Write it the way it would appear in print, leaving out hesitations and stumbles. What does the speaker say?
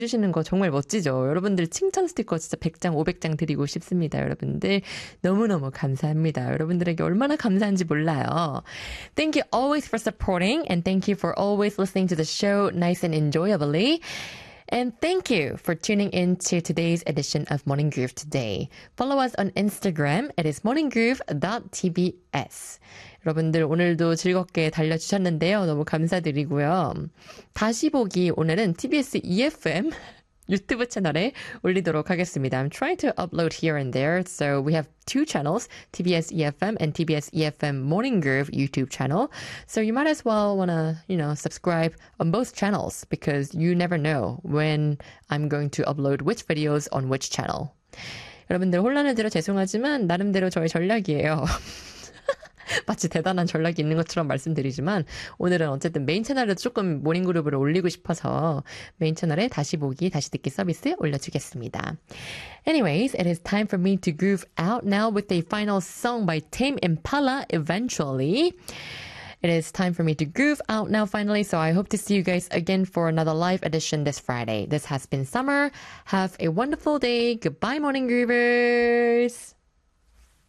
주시는 거 정말 멋지죠. 여러분들 칭찬 스티커 진짜 100장, 500장 드리고 싶습니다. 여러분들 너무너무 감사합니다. 여러분들에게 얼마나 감사한지 몰라요. Thank you always for supporting and thank you for always listening to the show nice and enjoyably. And thank you for tuning in to today's edition of Morning Groove today. Follow us on Instagram. It is morninggroove.tbs. 여러분들 오늘도 즐겁게 달려주셨는데요. 너무 감사드리고요. 다시 보기 오늘은 TBS EFM 유튜브 채널에 올리도록 하겠습니다. I'm trying to upload here and there. So we have two channels, TBS EFM and TBS EFM Morning Groove YouTube channel. So you might as well want to, subscribe on both channels because you never know when I'm going to upload which videos on which channel. 여러분들 혼란을 드려 죄송하지만 나름대로 저의 전략이에요. 마치 대단한 전략이 있는 것처럼 말씀드리지만 오늘은 어쨌든 메인 채널에도 조금 모닝그룹을 올리고 싶어서 메인 채널에 다시 보기, 다시 듣기 서비스 올려주겠습니다. Anyways, it is time for me to groove out now with a final song by Tame Impala, Eventually. It is time for me to groove out now finally, so I hope to see you guys again for another live edition this Friday. This has been Summer. Have a wonderful day. Goodbye, Morning Groovers!